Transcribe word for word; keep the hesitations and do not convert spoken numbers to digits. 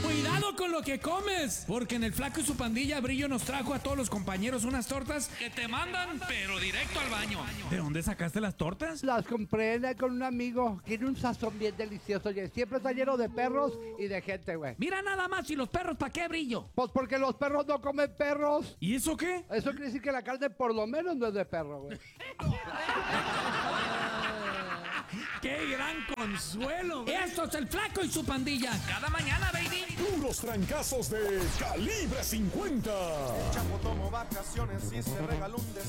Cuidado con lo que comes, porque en el Flaco y su Pandilla Brillo nos trajo a todos los compañeros unas tortas que te mandan, pero directo al baño. ¿De dónde sacaste las tortas? Las compré en- con un amigo. Tiene un sazón bien delicioso, oye. Siempre está lleno de perros y de gente, güey. Mira nada más, ¿y los perros para qué, Brillo? Pues porque los perros no comen perros. ¿Y eso qué? Eso quiere decir que la carne por lo menos no es de perro, güey. ¡Qué gran consuelo! Esto es el Flaco y su Pandilla. Cada mañana, baby. Puros trancazos de calibre cincuenta. El Chapo tomó vacaciones y se regaló un descanso.